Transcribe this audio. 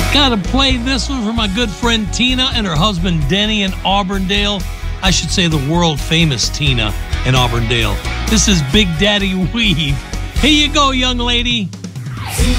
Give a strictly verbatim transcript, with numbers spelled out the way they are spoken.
Gotta play this one for my good friend Tina and her husband Denny in Auburndale. I should say the world famous Tina in Auburndale. This is Big Daddy Weave. Here you go, young lady.